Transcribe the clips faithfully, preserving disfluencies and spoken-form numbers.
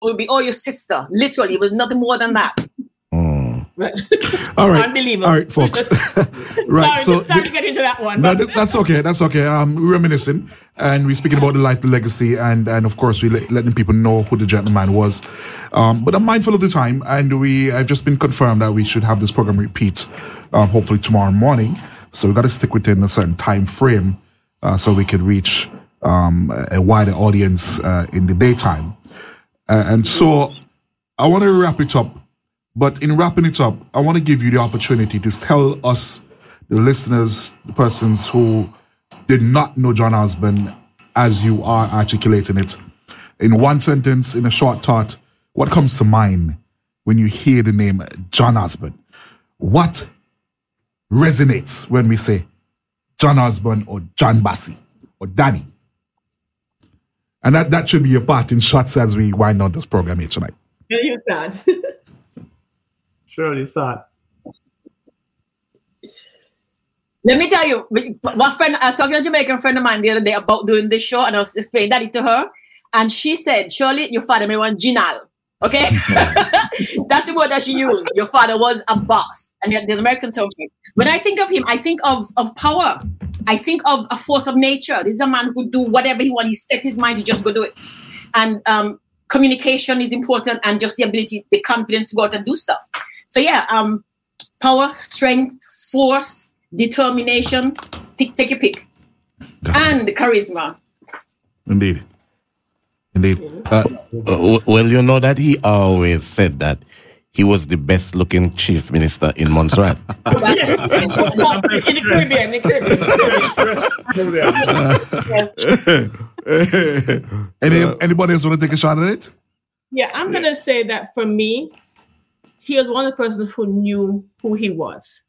will be, oh, your sister. Literally, it was nothing more than that. Mm. All right. Unbelievable. All right, folks. Right. Sorry, so to, sorry to get into that one. No, that's okay. That's okay. Um, we're reminiscing, and we're speaking about the life, the legacy, and and of course, we're letting people know who the gentleman was. Um, but I'm mindful of the time, and we have just been confirmed that we should have this program repeat, um, hopefully tomorrow morning. So we got to stick within a certain time frame, uh, so we can reach um, a wider audience uh, in the daytime. Uh, and so I want to wrap it up. But in wrapping it up, I want to give you the opportunity to tell us, the listeners, the persons who did not know John Osborne as you are articulating it, in one sentence, in a short thought, what comes to mind when you hear the name John Osborne? What resonates when we say John Osborne or John Bassey or Daddy? And that, that should be your part in shots as we wind down this program here tonight. Yeah, you start. Sure, you start. Let me tell you, one friend, I was talking to a Jamaican friend of mine the other day about doing this show, and I was explaining that to her, and she said, surely your father may want Ginal. Okay? That's the word that she used. Your father was a boss. And the American term. When I think of him, I think of, of power. I think of a force of nature. This is a man who could do whatever he wants. He set his mind, he just go do it. And um, communication is important, and just the ability, the confidence to go out and do stuff. So yeah, um, power, strength, force, determination, pick, take a pick. And charisma. Indeed. Indeed. Uh, uh, well, you know that he always said that he was the best looking chief minister in Montserrat. In the Caribbean, in the Caribbean. Any, anybody else want to take a shot at it? Yeah, I'm going to say that for me, he was one of the persons who knew who he was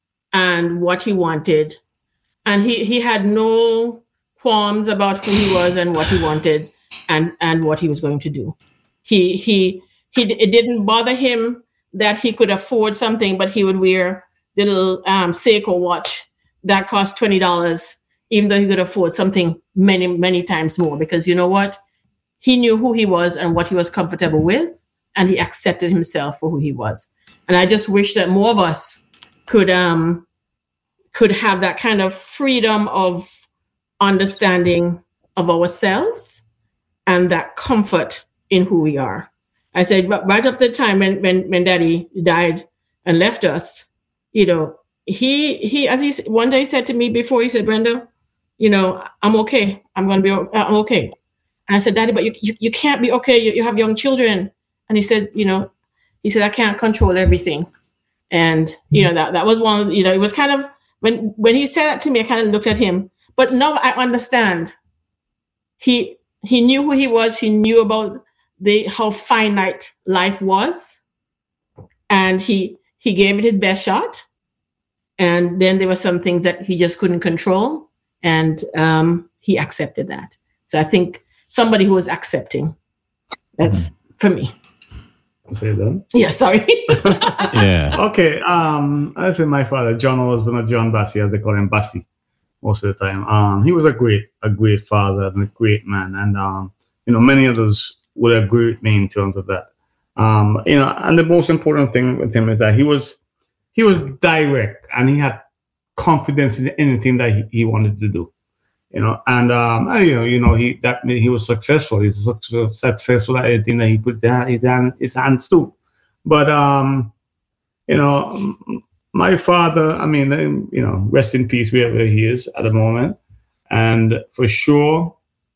and what he wanted. And he, he had no qualms about who he was and what he wanted and, and what he was going to do. He, he, he, it didn't bother him that he could afford something, but he would wear the little um, Seiko watch that cost twenty dollars, even though he could afford something many, many times more. Because you know what? He knew who he was and what he was comfortable with, and he accepted himself for who he was. And I just wish that more of us could um, could have that kind of freedom of understanding of ourselves and that comfort in who we are. I said, right up the time when, when, when Daddy died and left us, you know, he, he, as he, one day he said to me before, he said, Brenda, you know, I'm okay. I'm going to be, I'm okay. And I said, Daddy, but you, you, you can't be okay. You, you have young children. And he said, you know, he said, I can't control everything. And, you know, that, that was one, you know, it was kind of, when, when he said that to me, I kind of looked at him, but now I understand. He, he knew who he was. He knew about the, how finite life was. And he, he gave it his best shot. And then there were some things that he just couldn't control. And um, he accepted that. So I think somebody who was accepting, that's mm-hmm. for me. Say that? Yeah, sorry. Yeah. Okay. Um, I say my father, John Osborne, or John Bassey, as they call him, Bassey, most of the time. Um, he was a great, a great father and a great man, and um, you know, many others would agree with me in terms of that. Um, you know, and the most important thing with him is that he was, he was direct, and he had confidence in anything that he, he wanted to do. You know, and um, and, you know, you know, he that he was successful. He was successful at anything that he put his, hand, his hands to. But um, you know, my father, I mean, you know, rest in peace wherever he is at the moment. And for sure,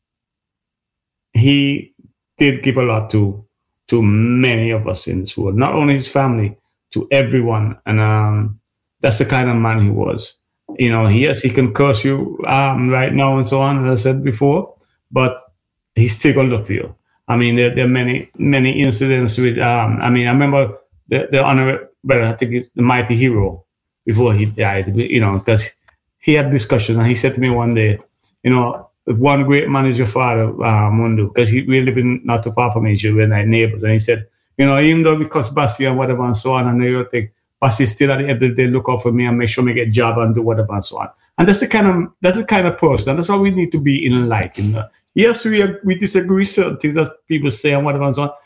he did give a lot to to many of us in this world, not only his family, to everyone. And um, that's the kind of man he was. You know, yes, he can curse you um, right now and so on, as I said before, but he's still going to look for you. I mean, there, there are many, many incidents with, um, I mean, I remember the, the honorable, I think it's the mighty hero before he died, you know, because he had discussion, and he said to me one day, you know, if one great man is your father, uh, Mundu, because we live in not too far from each other, we're like neighbors, and he said, you know, even though because Bassey and whatever and so on, and you think, Bassey still at the end of the day look out for me and make sure me get job and do whatever and so on. And that's the kind of that's the kind of person, and that's how we need to be in life. You know? Yes, we are, we disagree certain things that people say and whatever and so on,